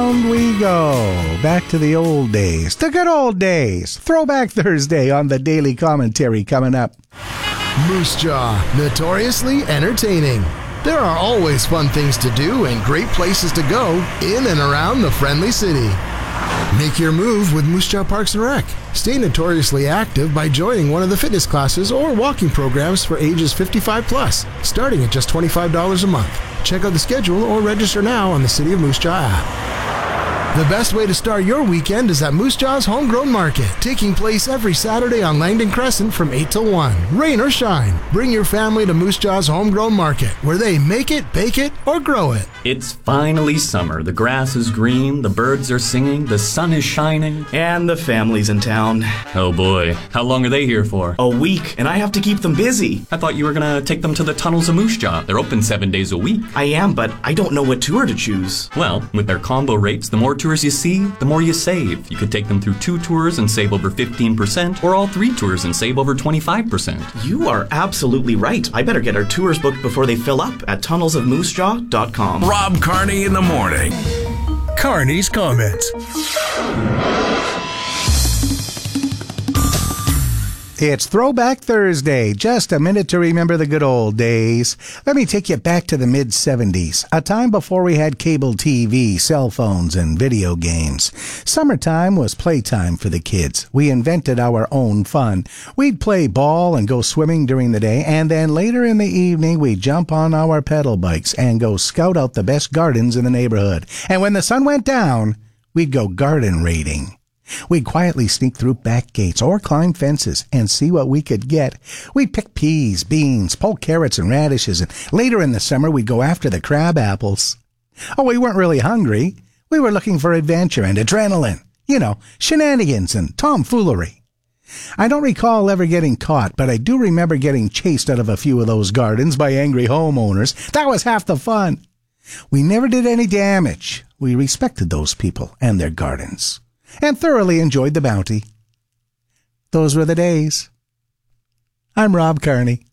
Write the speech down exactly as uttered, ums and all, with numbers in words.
round we go. Back to the old days. The good old days. Throwback Thursday on the Daily Commentary coming up. Moose Jaw, notoriously entertaining. There are always fun things to do and great places to go in and around the friendly city. Make your move with Moose Jaw Parks and Rec. Stay notoriously active by joining one of the fitness classes or walking programs for ages fifty-five plus, starting at just twenty-five dollars a month. Check out the schedule or register now on the City of Moose Jaw app. The best way to start your weekend is at Moose Jaw's Homegrown Market, taking place every Saturday on Langdon Crescent from eight till one. Rain or shine, bring your family to Moose Jaw's Homegrown Market, where they make it, bake it, or grow it. It's finally summer. The grass is green, the birds are singing, the sun is shining. And the family's in town. Oh boy, how long are they here for? A week, and I have to keep them busy. I thought you were gonna take them to the tunnels of Moose Jaw. They're open seven days a week. I am, but I don't know what tour to choose. Well, with their combo rates, the more tours you see, the more you save. You could take them through two tours and save over fifteen percent, or all three tours and save over twenty-five percent. You are absolutely right. I better get our tours booked before they fill up at tunnels of moose jaw dot com. Rob Carney in the morning. Carney's comments. It's Throwback Thursday. Just a minute to remember the good old days. Let me take you back to the mid seventies, a time before we had cable T V, cell phones, and video games. Summertime was playtime for the kids. We invented our own fun. We'd play ball and go swimming during the day, and then later in the evening we'd jump on our pedal bikes and go scout out the best gardens in the neighborhood. And when the sun went down, we'd go garden raiding. We'd quietly sneak through back gates or climb fences and see what we could get. We'd pick peas, beans, pull carrots and radishes, and later in the summer we'd go after the crab apples. Oh, we weren't really hungry. We were looking for adventure and adrenaline. You know, shenanigans and tomfoolery. I don't recall ever getting caught, but I do remember getting chased out of a few of those gardens by angry homeowners. That was half the fun. We never did any damage. We respected those people and their gardens, and thoroughly enjoyed the bounty. Those were the days. I'm Rob Carney.